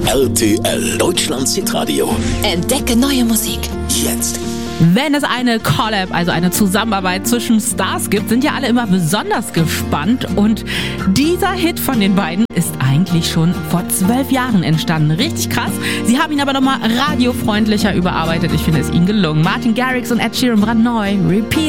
RTL, Deutschlands Hitradio. Entdecke neue Musik. Jetzt. Wenn es eine Collab, also eine Zusammenarbeit zwischen Stars gibt, sind ja alle immer besonders gespannt. Und dieser Hit von den beiden ist eigentlich schon vor 12 Jahren entstanden. Richtig krass. Sie haben ihn aber nochmal radiofreundlicher überarbeitet. Ich finde es ihnen gelungen. Martin Garrix und Ed Sheeran brandneu. Repeat.